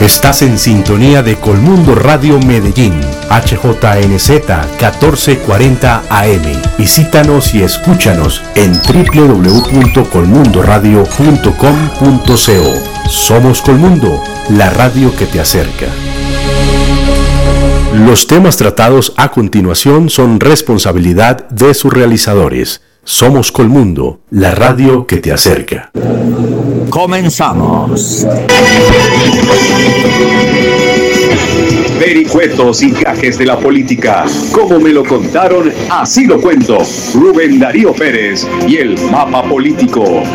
Estás en sintonía de Colmundo Radio Medellín, HJNZ 1440 AM. Visítanos y escúchanos en www.colmundoradio.com.co. Somos Colmundo, la radio que te acerca. Los temas tratados a continuación son responsabilidad de sus realizadores. Somos Colmundo, la radio que te acerca. Comenzamos. Vericuetos y gajes de la política. Como me lo contaron, así lo cuento. Rubén Darío Pérez y el mapa político.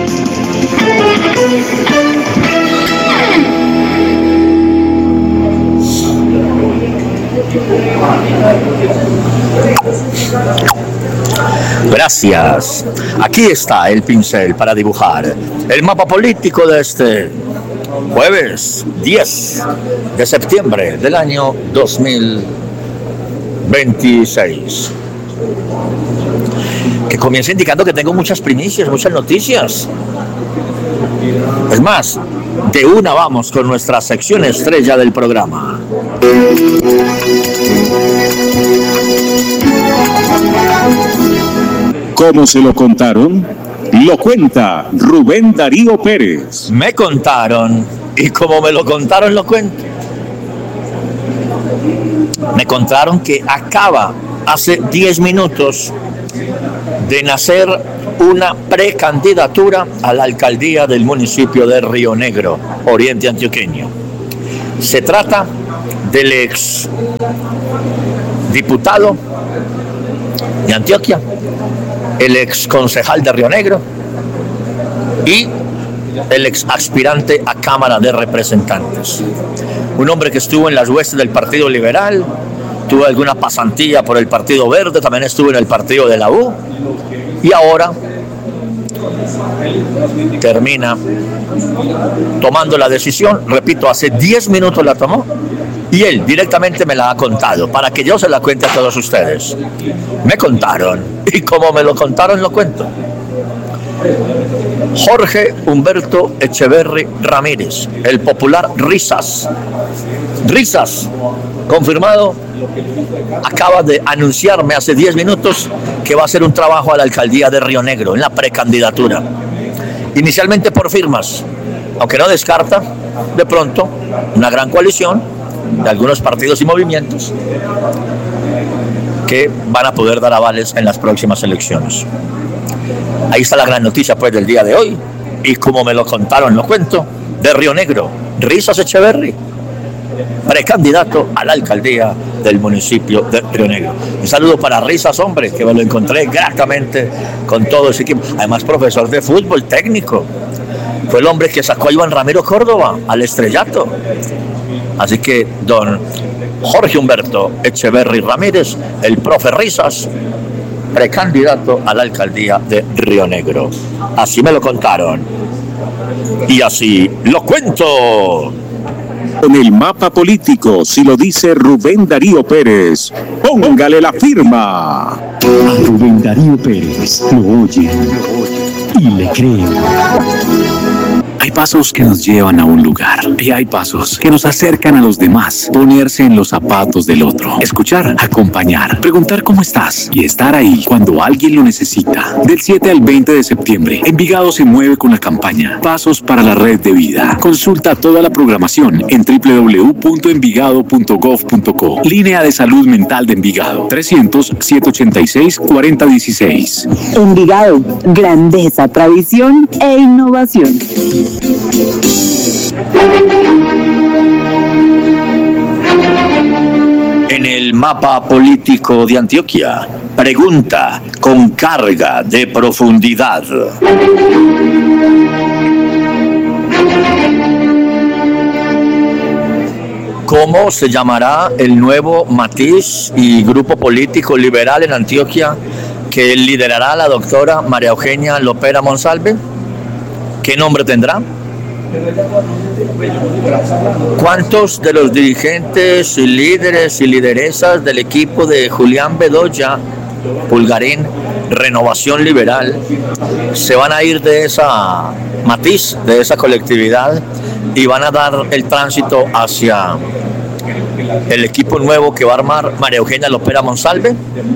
Gracias. Aquí está el pincel para dibujar el mapa político de este jueves 10 de septiembre del año 2026. Que comienza indicando que tengo muchas primicias, muchas noticias. Es más, de una vamos con nuestra sección estrella del programa. ¿Cómo se lo contaron? Lo cuenta Rubén Darío Pérez. Me contaron, y como me lo contaron, lo cuento. Me contaron que acaba hace 10 minutos de nacer una precandidatura a la alcaldía del municipio de Río Negro, oriente antioqueño. Se trata del ex diputado de Antioquia, el ex concejal de Río Negro y el ex aspirante a Cámara de Representantes. Un hombre que estuvo en las huestes del Partido Liberal, tuvo alguna pasantía por el Partido Verde, también estuvo en el partido de la U y ahora termina tomando la decisión, repito, hace 10 minutos la tomó y él directamente me la ha contado para que yo se la cuente a todos ustedes. Me contaron y como me lo contaron lo cuento. Jorge Humberto Echeverri Ramírez, el popular Risas, confirmado, acaba de anunciarme hace 10 minutos que va a hacer un trabajo a la alcaldía de Río Negro en la precandidatura. Inicialmente por firmas, aunque no descarta de pronto una gran coalición de algunos partidos y movimientos que van a poder dar avales en las próximas elecciones. Ahí está la gran noticia pues del día de hoy y como me lo contaron lo cuento, de Río Negro, Risas Echeverri, precandidato a la alcaldía del municipio de Río Negro. Un saludo para Risas, hombre, que me lo encontré gratamente con todo ese equipo. Además, profesor de fútbol técnico. Fue el hombre que sacó a Iván Ramiro Córdoba al estrellato. Así que, don Jorge Humberto Echeverri Ramírez, el profe Risas, precandidato a la alcaldía de Río Negro. Así me lo contaron. Y así lo cuento. Con el mapa político, si lo dice Rubén Darío Pérez, póngale la firma. A Rubén Darío Pérez lo oyen y le creen. Hay pasos que nos llevan a un lugar y hay pasos que nos acercan a los demás. Ponerse en los zapatos del otro, escuchar, acompañar, preguntar cómo estás y estar ahí cuando alguien lo necesita. Del 7 al 20 de septiembre, Envigado se mueve con la campaña Pasos para la Red de Vida. Consulta toda la programación en www.envigado.gov.co. Línea de Salud Mental de Envigado, 300-786-4016. Envigado, grandeza, tradición e innovación. En el mapa político de Antioquia, pregunta con carga de profundidad. ¿Cómo se llamará el nuevo matiz y grupo político liberal en Antioquia que liderará la doctora María Eugenia Lopera Monsalve? ¿Qué nombre tendrá? ¿Cuántos de los dirigentes y líderes y lideresas del equipo de Julián Bedoya, Pulgarín, Renovación Liberal, se van a ir de esa matiz, de esa colectividad y van a dar el tránsito hacia el equipo nuevo que va a armar María Eugenia Lopera Monsalve.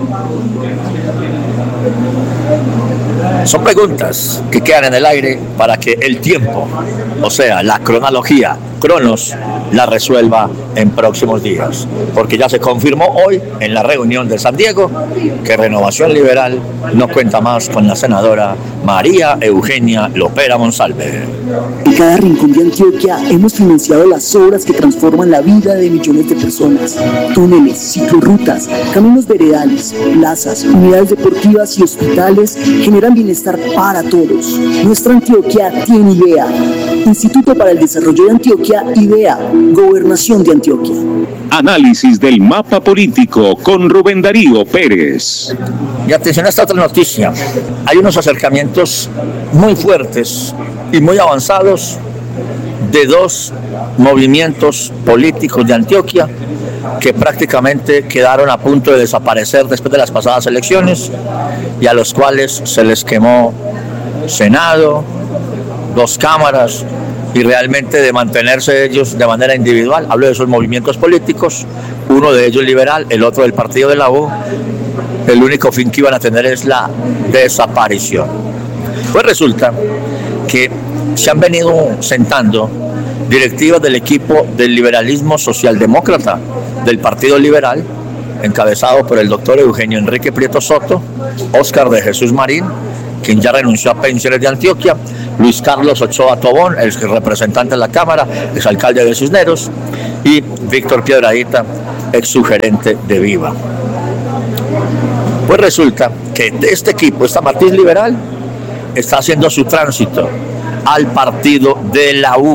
Son preguntas que quedan en el aire para que el tiempo, o sea, la cronología, Cronos, la resuelva en próximos días. Porque ya se confirmó hoy en la reunión de San Diego que Renovación Liberal no cuenta más con la senadora María Eugenia Lopera Monsalve. En cada rincón de Antioquia hemos financiado las obras que transforman la vida de millones de personas. Túneles, ciclorrutas, caminos veredales, plazas, unidades deportivas y hospitales generan bienestar para todos. Nuestra Antioquia tiene idea. Instituto para el Desarrollo de Antioquia, IDEA, Gobernación de Antioquia. Análisis del mapa político con Rubén Darío Pérez. Y atención a esta otra noticia. Hay unos acercamientos muy fuertes y muy avanzados de dos movimientos políticos de Antioquia que prácticamente quedaron a punto de desaparecer después de las pasadas elecciones y a los cuales se les quemó Senado, 2 cámaras, y realmente de mantenerse ellos de manera individual. Hablo de esos movimientos políticos, uno de ellos liberal, el otro del partido de la U. El único fin que iban a tener es la desaparición. Pues resulta que se han venido sentando directivas del equipo del liberalismo socialdemócrata del Partido Liberal, encabezado por el doctor Eugenio Enrique Prieto Soto, Óscar de Jesús Marín, quien ya renunció a Pensiones de Antioquia, Luis Carlos Ochoa Tobón, el representante de la Cámara, exalcalde de Cisneros, y Víctor Piedradita, exsugerente de Viva. Pues resulta que este equipo, esta matriz liberal, está haciendo su tránsito al partido de la U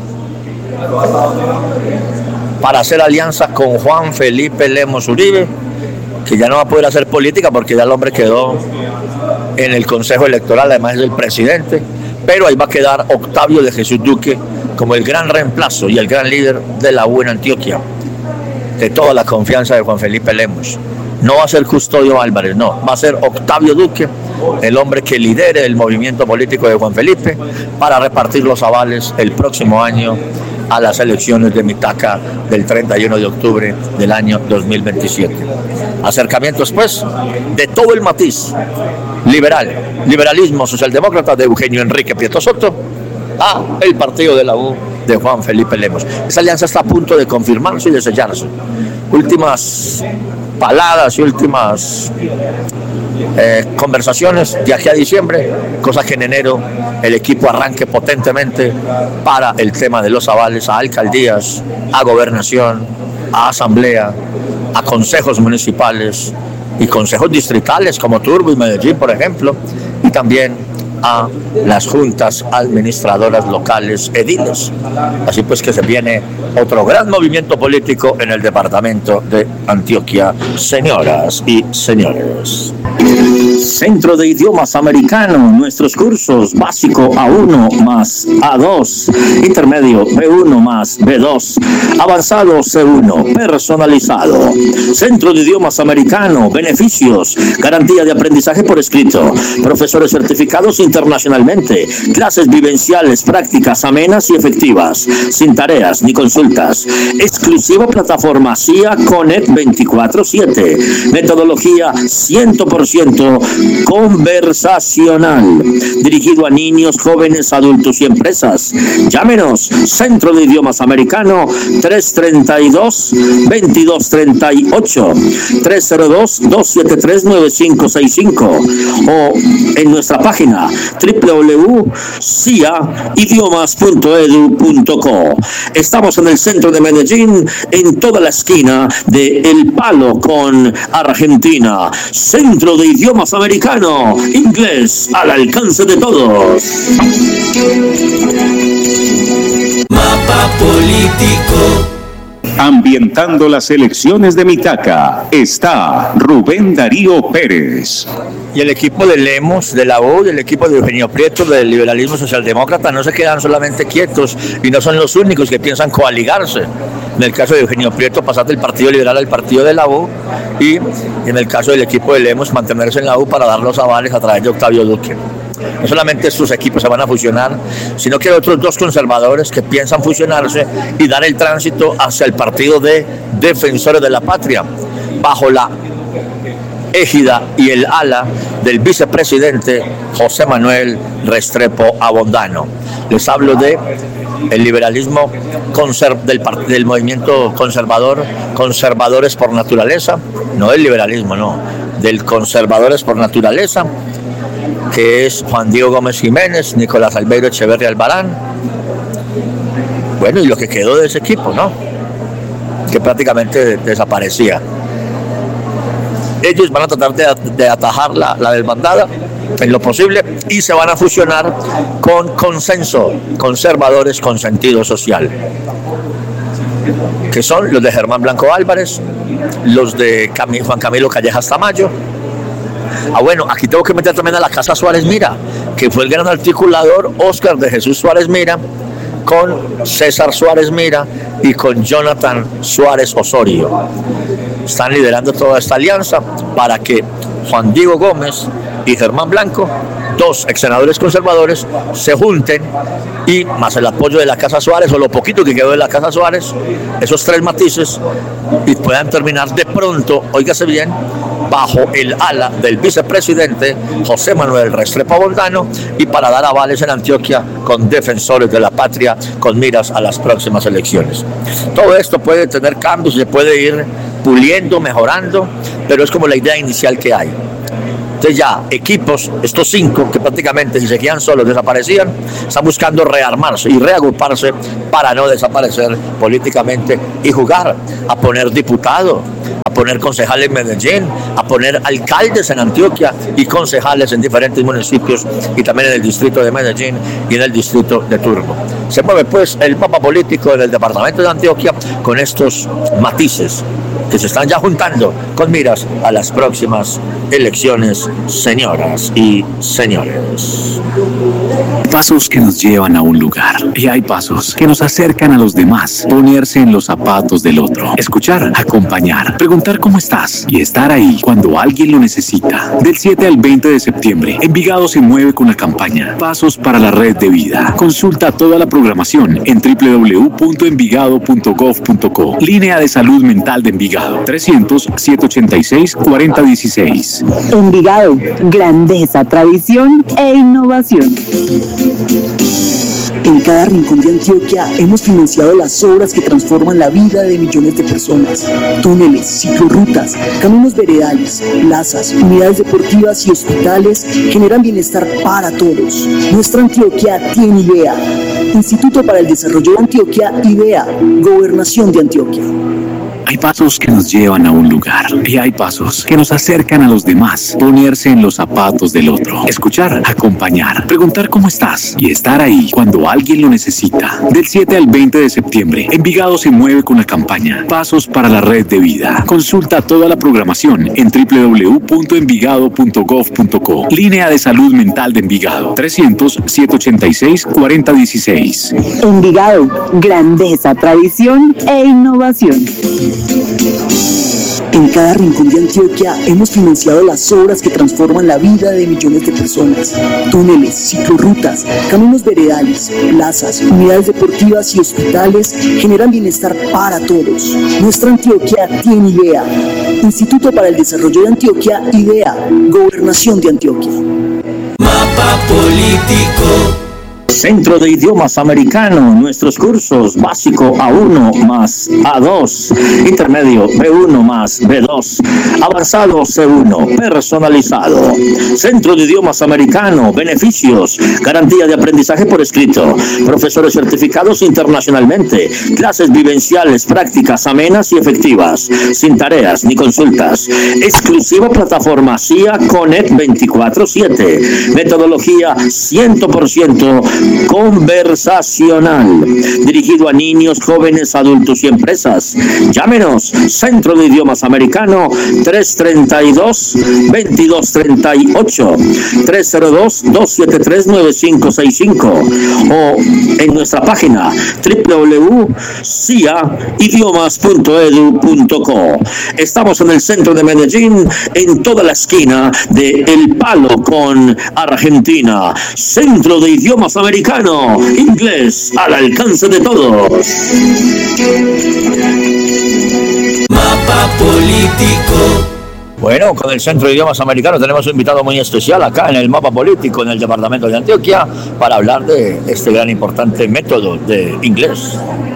para hacer alianza con Juan Felipe Lemos Uribe, que ya no va a poder hacer política porque ya el hombre quedó en el Consejo Electoral, además es el presidente, pero ahí va a quedar Octavio de Jesús Duque como el gran reemplazo y el gran líder de la U en Antioquia, de toda la confianza de Juan Felipe Lemos. No va a ser Custodio Álvarez, no, va a ser Octavio Duque, el hombre que lidere el movimiento político de Juan Felipe para repartir los avales el próximo año a las elecciones de Mitaca del 31 de octubre del año 2027. Acercamientos, pues, de todo el matiz liberalismo socialdemócrata de Eugenio Enrique Prieto Soto a el partido de la U de Juan Felipe Lemos. Esa alianza está a punto de confirmarse y de sellarse. Últimas paladas y últimas conversaciones de aquí a diciembre, cosa que en enero el equipo arranque potentemente para el tema de los avales a alcaldías, a gobernación, a asamblea, a consejos municipales y consejos distritales como Turbo y Medellín, por ejemplo, y también a las juntas administradoras locales ediles. Así pues que se viene otro gran movimiento político en el departamento de Antioquia, señoras y señores. Centro de Idiomas Americano, nuestros cursos básico A1 más A2, intermedio B1 más B2, avanzado C1, personalizado. Centro de Idiomas Americano, beneficios, garantía de aprendizaje por escrito, profesores certificados internacionalmente, clases vivenciales, prácticas amenas y efectivas, sin tareas ni consultas, exclusiva plataforma CIA Connect 24/7, metodología 100% conversacional, dirigido a niños, jóvenes, adultos y empresas. Llámenos, Centro de Idiomas Americano, 332-2238, 302-273-9565, o en nuestra página www.ciaidiomas.edu.co. Estamos en el centro de Medellín, en toda la esquina de El Palo con Argentina. Centro de Idiomas Americano, inglés al alcance de todos. Mapa político. Ambientando las elecciones de Mitaca está Rubén Darío Pérez. Y el equipo de Lemos, de la U, y el equipo de Eugenio Prieto, del liberalismo socialdemócrata, no se quedan solamente quietos y no son los únicos que piensan coaligarse. En el caso de Eugenio Prieto, pasar del Partido Liberal al Partido de la U, y en el caso del equipo de Lemos, mantenerse en la U para dar los avales a través de Octavio Duque. no solamente estos equipos se van a fusionar, sino que hay otros dos conservadores que piensan fusionarse y dar el tránsito hacia el partido de Defensores de la Patria, bajo la égida y el ala del vicepresidente José Manuel Restrepo Avondano. Les hablo de el liberalismo del movimiento conservador, Conservadores por Naturaleza, no del liberalismo, no, del Conservadores por Naturaleza, que es Juan Diego Gómez Jiménez, Nicolás Albeiro Echeverri Albarán, bueno, y lo que quedó de ese equipo, ¿no?, que prácticamente desaparecía. Ellos van a tratar de atajar la desbandada en lo posible y se van a fusionar con Consenso, Conservadores con Sentido Social, que son los de Germán Blanco Álvarez, los de Juan Camilo Callejas Tamayo. Bueno, aquí tengo que meter también a la Casa Suárez Mira, que fue el gran articulador Óscar de Jesús Suárez Mira, con César Suárez Mira y con Jonathan Suárez Osorio. Están liderando toda esta alianza para que Juan Diego Gómez y Germán Blanco, dos ex senadores conservadores, se junten y más el apoyo de la Casa Suárez, o lo poquito que quedó de la Casa Suárez, esos tres matices, y puedan terminar de pronto, óigase bien, bajo el ala del vicepresidente José Manuel Restrepo Avondano, y para dar avales en Antioquia con Defensores de la Patria con miras a las próximas elecciones. Todo esto puede tener cambios, se puede ir puliendo, mejorando, pero es como la idea inicial que hay. Entonces ya equipos, estos 5 que prácticamente si se quedan solos desaparecían, están buscando rearmarse y reagruparse para no desaparecer políticamente y jugar a poner diputados, a poner concejales en Medellín, a poner alcaldes en Antioquia y concejales en diferentes municipios y también en el distrito de Medellín y en el distrito de Turbo. Se mueve pues el mapa político en el departamento de Antioquia con estos matices que se están ya juntando con miras a las próximas elecciones, señoras y señores. Pasos que nos llevan a un lugar y hay pasos que nos acercan a los demás. Ponerse en los zapatos del otro, escuchar, acompañar, preguntar cómo estás y estar ahí cuando alguien lo necesita. Del 7 al 20 de septiembre, Envigado se mueve con la campaña Pasos para la Red de Vida. Consulta toda la programación en www.envigado.gov.co. Línea de Salud Mental de Envigado, 300-786-4016. Envigado, grandeza, tradición e innovación. En cada rincón de Antioquia hemos financiado las obras que transforman la vida de millones de personas. Túneles, ciclorrutas, caminos veredales, plazas, unidades deportivas y hospitales generan bienestar para todos. Nuestra Antioquia tiene IDEA. Instituto para el Desarrollo de Antioquia, IDEA. Gobernación de Antioquia. Hay pasos que nos llevan a un lugar y hay pasos que nos acercan a los demás. Ponerse en los zapatos del otro, escuchar, acompañar, preguntar cómo estás y estar ahí cuando alguien lo necesita. Del 7 al 20 de septiembre, Envigado se mueve con la campaña Pasos para la Red de Vida. Consulta toda la programación en www.envigado.gov.co. Línea de Salud Mental de Envigado, 300-786-4016. Envigado, grandeza, tradición e innovación. En cada rincón de Antioquia hemos financiado las obras que transforman la vida de millones de personas. Túneles, ciclorrutas, caminos veredales, plazas, unidades deportivas y hospitales generan bienestar para todos. Nuestra Antioquia tiene IDEA. Instituto para el Desarrollo de Antioquia, IDEA. Gobernación de Antioquia. Mapa político. Centro de Idiomas Americano, nuestros cursos básico A1 más A2, intermedio B1 más B2, avanzado C1, personalizado. Centro de Idiomas Americano, beneficios, garantía de aprendizaje por escrito, profesores certificados internacionalmente, clases vivenciales, prácticas amenas y efectivas, sin tareas ni consultas, exclusiva plataforma CIA Connect 24/7, metodología 100% conversacional, dirigido a niños, jóvenes, adultos y empresas. Llámenos, Centro de Idiomas Americano, 332-2238, 302-273-9565, o en nuestra página www.ciaidiomas.edu.co. Estamos en el centro de Medellín, en toda la esquina de El Palo con Argentina. Centro de Idiomas Americano, inglés al alcance de todos. Mapa político. Bueno, con el Centro de Idiomas Americanos tenemos un invitado muy especial acá en el Mapa Político, en el departamento de Antioquia, para hablar de este gran importante método de inglés.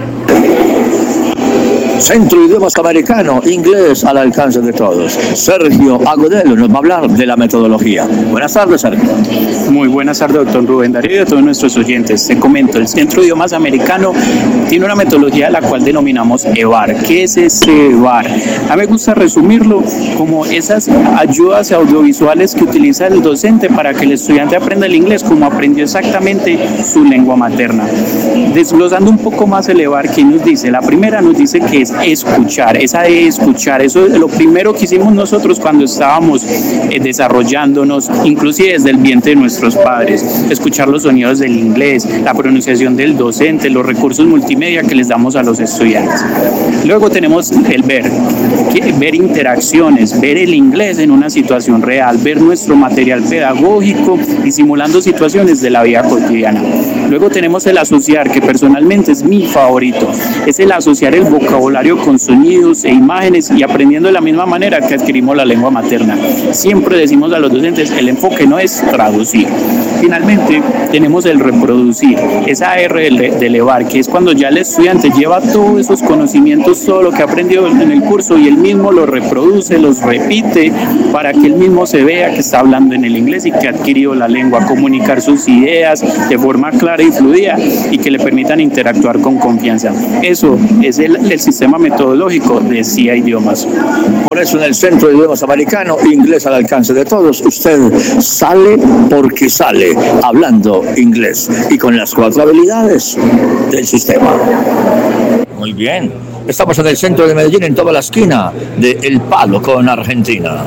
Centro de Idiomas Americano, inglés al alcance de todos. Sergio Agudelo nos va a hablar de la metodología. Buenas tardes, Sergio. Muy buenas tardes, doctor Rubén Darío, y a todos nuestros oyentes. Te comento, el Centro de Idiomas Americano tiene una metodología la cual denominamos EVAR. ¿Qué es ese EVAR? A mí me gusta resumirlo como esas ayudas audiovisuales que utiliza el docente para que el estudiante aprenda el inglés como aprendió exactamente su lengua materna. Desglosando un poco más el EVAR, ¿qué nos dice? La primera nos dice que es escuchar, esa de escuchar, eso es lo primero que hicimos nosotros cuando estábamos desarrollándonos, inclusive desde el vientre de nuestros padres, escuchar los sonidos del inglés, la pronunciación del docente, los recursos multimedia que les damos a los estudiantes. Luego tenemos el ver interacciones, ver el inglés en una situación real, ver nuestro material pedagógico y simulando situaciones de la vida cotidiana. Luego tenemos el asociar, que personalmente es mi favorito, es el asociar el vocabulario con sonidos e imágenes y aprendiendo de la misma manera que adquirimos la lengua materna. Siempre decimos a los docentes, el enfoque no es traducir. Finalmente, tenemos el reproducir, esa R del elevar, que es cuando ya el estudiante lleva todos esos conocimientos, todo lo que aprendió en el curso y él mismo los reproduce, los repite, para que él mismo se vea que está hablando en el inglés y que ha adquirido la lengua, comunicar sus ideas de forma clara y fluida y que le permitan interactuar con confianza. Eso es el sistema metodológico de CIA Idiomas. Por eso en el Centro de Idiomas Americano, inglés al alcance de todos, usted sale porque sale hablando inglés y con las 4 habilidades del sistema. Muy bien, estamos en el centro de Medellín, en toda la esquina de El Palo con Argentina.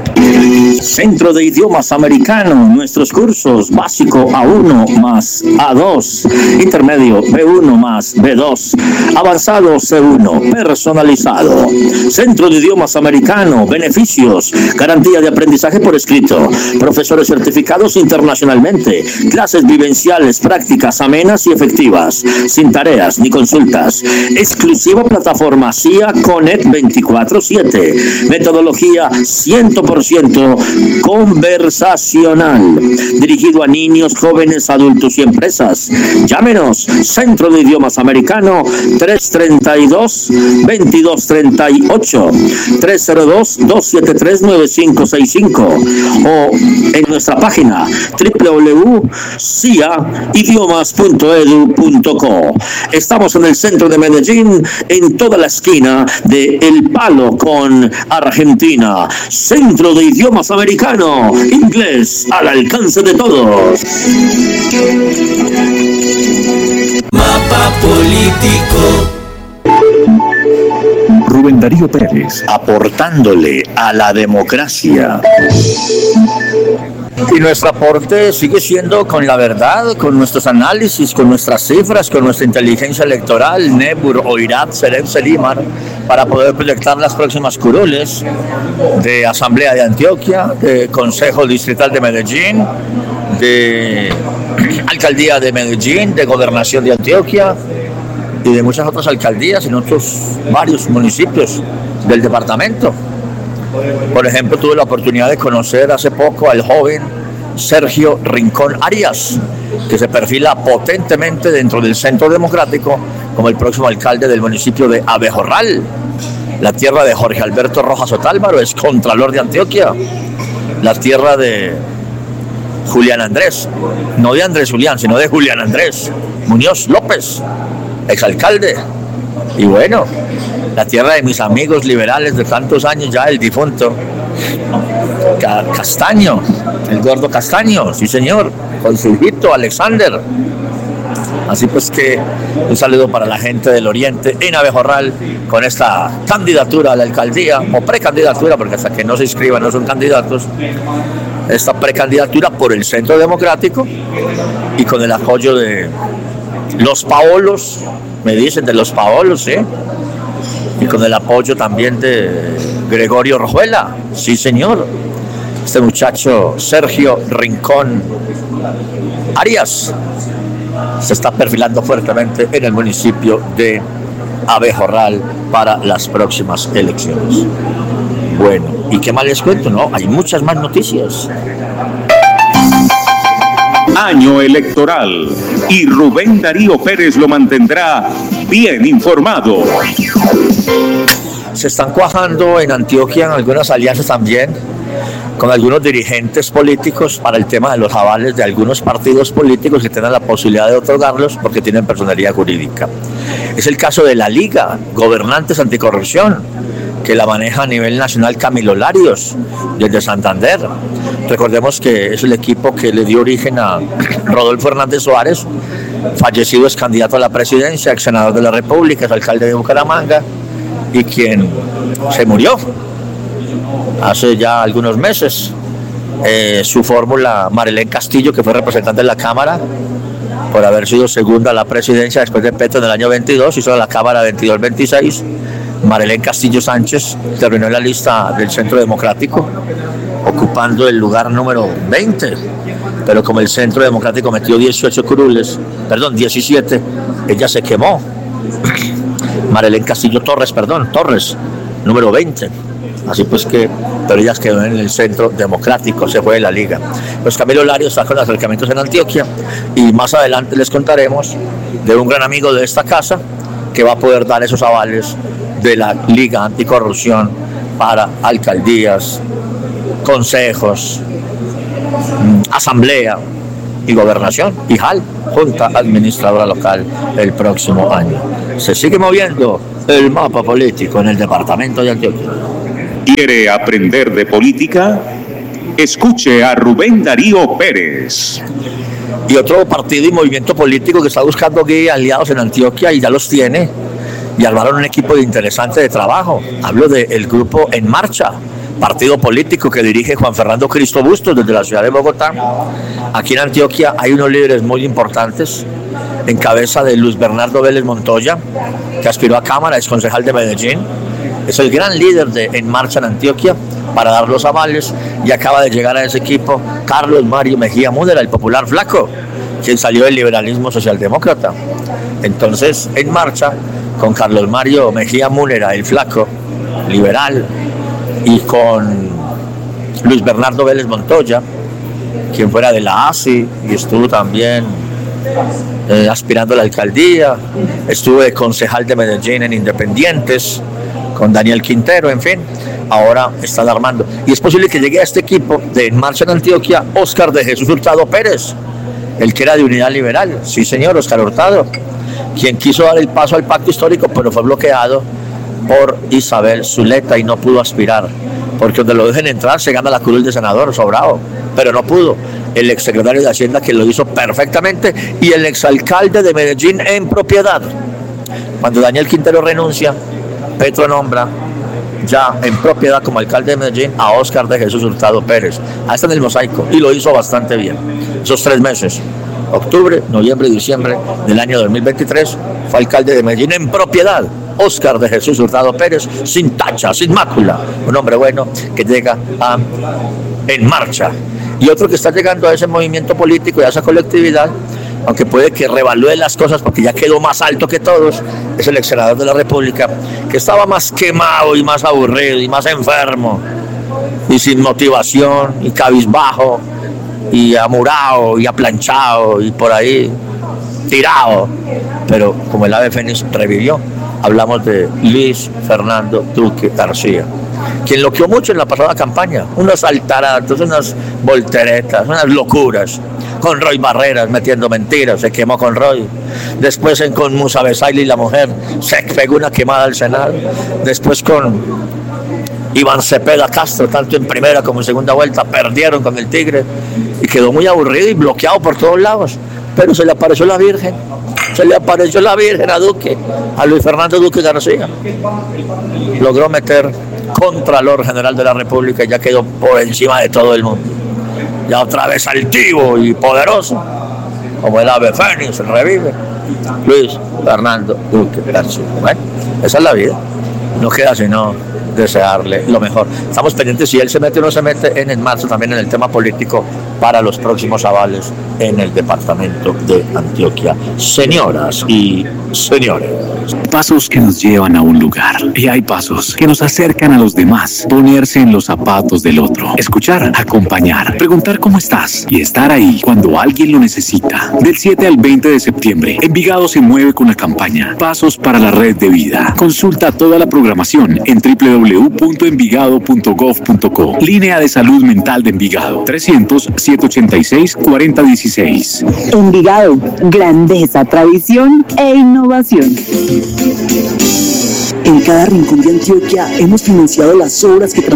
Centro de Idiomas Americano, nuestros cursos básico A1 más A2, intermedio B1 más B2, avanzado C1, personalizado. Centro de Idiomas Americano, beneficios, garantía de aprendizaje por escrito, profesores certificados internacionalmente, clases vivenciales, prácticas amenas y efectivas, sin tareas ni consultas, exclusiva plataforma CIA Connect 24/7, metodología 100% conversacional, dirigido a niños, jóvenes, adultos y empresas. Llámenos, Centro de Idiomas Americano, 332-2238, 302-273-9565, o en nuestra página www.ciaidiomas.edu.co. Estamos en el centro de Medellín, en toda la esquina de El Palo con Argentina. Centro de Idiomas Americano, inglés al alcance de todos. Mapa político. Rubén Darío Pérez, aportándole a la democracia. Y nuestro aporte sigue siendo con la verdad, con nuestros análisis, con nuestras cifras, con nuestra inteligencia electoral, Nebur, Oirat, Serem, Selimar, para poder proyectar las próximas curules de Asamblea de Antioquia, de Consejo Distrital de Medellín, de Alcaldía de Medellín, de Gobernación de Antioquia y de muchas otras alcaldías en otros varios municipios del departamento. Por ejemplo, tuve la oportunidad de conocer hace poco al joven Sergio Rincón Arias, que se perfila potentemente dentro del Centro Democrático como el próximo alcalde del municipio de Abejorral, la tierra de Jorge Alberto Rojas Otálvaro, es contralor de Antioquia, la tierra de Julián Andrés, no de Andrés Julián, sino de Julián Andrés Muñoz López, exalcalde. Y bueno, la tierra de mis amigos liberales de tantos años ya, el difunto Castaño, el gordo Castaño, sí señor, con su hijito Alexander, Así pues que un saludo para la gente del Oriente en Abejorral con esta candidatura a la alcaldía, o precandidatura, porque hasta que no se inscriban no son candidatos, esta precandidatura por el Centro Democrático y con el apoyo de los Paolos, me dicen de los Paolos, ¿sí? Y con el apoyo también de Gregorio Rojuela, sí señor, este muchacho Sergio Rincón Arias se está perfilando fuertemente en el municipio de Abejorral para las próximas elecciones. Bueno, ¿y qué más les cuento? No, hay muchas más noticias. Año electoral y Rubén Darío Pérez lo mantendrá bien informado. Se están cuajando en Antioquia algunas alianzas también con algunos dirigentes políticos para el tema de los avales de algunos partidos políticos que tengan la posibilidad de otorgarlos porque tienen personería jurídica. Es el caso de la Liga Gobernantes Anticorrupción, que la maneja a nivel nacional Camilo Larios, desde Santander. Recordemos que es el equipo que le dio origen a Rodolfo Hernández Suárez, fallecido ex candidato a la presidencia, ex senador de la República, ex alcalde de Bucaramanga, y quien se murió hace ya algunos meses. Su fórmula, Marilén Castillo, que fue representante de la Cámara por haber sido segunda a la presidencia después de Petro en el año 22, hizo la Cámara 22-26. Marilén Castillo Sánchez terminó en la lista del Centro Democrático, ocupando el lugar número 20, pero como el Centro Democrático metió 17, ella se quemó. Marilén Castillo Torres, número 20. Así pues que, pero ella quedó en el Centro Democrático, se fue de la Liga. Pues Camilo Larios está con acercamientos en Antioquia y más adelante les contaremos de un gran amigo de esta casa que va a poder dar esos avales de la Liga Anticorrupción para alcaldías, consejos, asamblea y gobernación y JAL, Junta Administradora Local, el próximo año. Se sigue moviendo el mapa político en el departamento de Antioquia. ¿Quiere aprender de política? Escuche a Rubén Darío Pérez. Y otro partido y movimiento político que está buscando aliados en Antioquia y ya los tiene, y armaron un equipo interesante de trabajo. Hablo del grupo En Marcha, partido político que dirige Juan Fernando Cristo Bustos desde la ciudad de Bogotá. Aquí en Antioquia hay unos líderes muy importantes, en cabeza de Luis Bernardo Vélez Montoya, que aspiró a Cámara, es concejal de Medellín. Es el gran líder de En Marcha en Antioquia para dar los avales, y acaba de llegar a ese equipo Carlos Mario Mejía Múnera, el popular flaco, quien salió del liberalismo socialdemócrata. Entonces, En Marcha, con Carlos Mario Mejía Múnera, el flaco, liberal, y con Luis Bernardo Vélez Montoya, quien fuera de la ASI y estuvo también aspirando a la alcaldía, estuvo de concejal de Medellín en Independientes, con Daniel Quintero, en fin, ahora están armando. Y es posible que llegue a este equipo de En Marcha en Antioquia Óscar de Jesús Hurtado Pérez, el que era de Unidad Liberal, sí señor, Óscar Hurtado, quien quiso dar el paso al pacto histórico, pero fue bloqueado por Isabel Zuleta y no pudo aspirar, porque donde lo dejen entrar se gana la curul de senador, sobrado, pero no pudo. El exsecretario de Hacienda, que lo hizo perfectamente, y el exalcalde de Medellín en propiedad. Cuando Daniel Quintero renuncia, Petro nombra ya en propiedad como alcalde de Medellín a Óscar de Jesús Hurtado Pérez. Ahí está en el mosaico y lo hizo bastante bien. Esos 3 meses, octubre, noviembre y diciembre del año 2023, fue alcalde de Medellín en propiedad. Óscar de Jesús Hurtado Pérez, sin tacha, sin mácula, un hombre bueno que llega a En Marcha. Y otro que está llegando a ese movimiento político y a esa colectividad, aunque puede que revalúe las cosas porque ya quedó más alto que todos, es el ex senador de la República, que estaba más quemado y más aburrido y más enfermo y sin motivación y cabizbajo y amurado y aplanchado y por ahí tirado, pero como el ave fénix revivió. Hablamos de Luis Fernando Duque García, quien loqueó mucho en la pasada campaña, unos altaratos, unas volteretas, unas locuras, con Roy Barreras metiendo mentiras, se quemó con Roy, después con Musa Besaile y la mujer, se pegó una quemada al Senado, después con Iván Cepeda Castro, tanto en primera como en segunda vuelta, perdieron con el Tigre, y quedó muy aburrido y bloqueado por todos lados, pero se le apareció la Virgen, Se le apareció la Virgen a Duque, a Luis Fernando Duque García. Logró meter Contralor General de la República y ya quedó por encima de todo el mundo. Ya otra vez altivo y poderoso, como el ave fénix, revive Luis Fernando Duque García. Bueno, esa es la vida. No queda sino desearle lo mejor. Estamos pendientes si él se mete o no se mete en marzo también en el tema político para los próximos avales en el departamento de Antioquia. Señoras y señores. Pasos que nos llevan a un lugar. Y hay pasos que nos acercan a los demás. Ponerse en los zapatos del otro. Escuchar, acompañar, preguntar cómo estás y estar ahí cuando alguien lo necesita. Del 7 al 20 de septiembre, Envigado se mueve con la campaña Pasos para la Red de Vida. Consulta toda la programación en www.envigado.gov.co. Línea de Salud Mental de Envigado. 300-786-4016. Envigado, grandeza, tradición e innovación. En cada rincón de Antioquia hemos financiado las obras que